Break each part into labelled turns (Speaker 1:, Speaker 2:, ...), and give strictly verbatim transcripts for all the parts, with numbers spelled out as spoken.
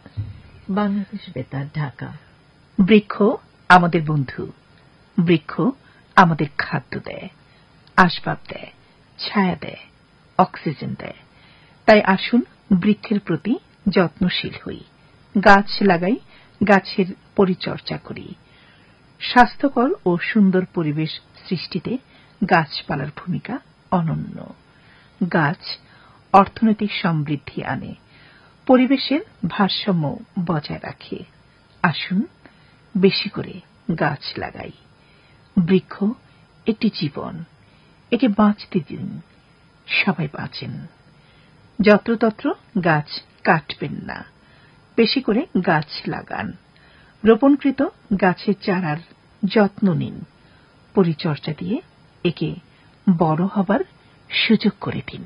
Speaker 1: বাংলাদেশ বেতার, ঢাকা।
Speaker 2: বৃক্ষ আমাদের বন্ধু, বৃক্ষ আমাদের খাদ্য দেয়, আসবাব দেয়, ছায়া দেয়, অক্সিজেন দেয়। তাই আসুন বৃক্ষের প্রতি যত্নশীল হই, গাছ লাগাই, গাছের পরিচর্যা করি। স্বাস্থ্যকর ও সুন্দর পরিবেশ সৃষ্টিতে গাছপালার ভূমিকা অনন্য। গাছ অর্থনৈতিক সমৃদ্ধি আনে, পরিবেশের ভারসাম্য বজায় রাখে। আসুন বেশি করে গাছ লাগাই। বৃক্ষ একটি জীবন, একে বাঁচতে দিন, সবাই বাঁচেন। যত্রতত্র গাছ কাটবেন না, বেশি করে গাছ লাগান। রোপণকৃত গাছের চারার যত্ন নিন, পরিচর্যা দিয়ে একে বড় হবার সুযোগ করে দিন।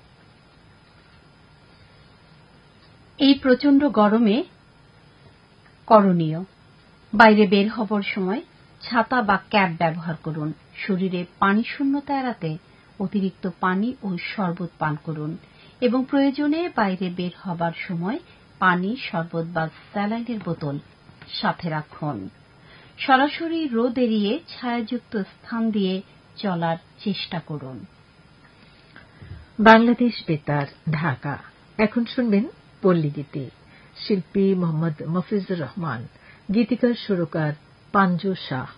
Speaker 3: এই প্রচন্ড গরমে করণীয়, বাইরে বের হবার সময় ছাতা বা ক্যাপ ব্যবহার করুন। শরীরে পানি শূন্যতা এড়াতে অতিরিক্ত পানি ও শরবত পান করুন এবং প্রয়োজনে বাইরে বের হবার সময় পানি, শরবত বা স্যালাইনের বোতল সাথে রাখুন। সরাসরি রোদ এড়িয়ে ছায়াযুক্ত স্থান দিয়ে চলার চেষ্টা করুন।
Speaker 1: বাংলাদেশ বেতার, ঢাকা। এখন শুনবেন পল্লীগীতি। শিল্পী মোহাম্মদ মফিজুর রহমান, গীতিকার সুরকার পাঞ্জু শাহ।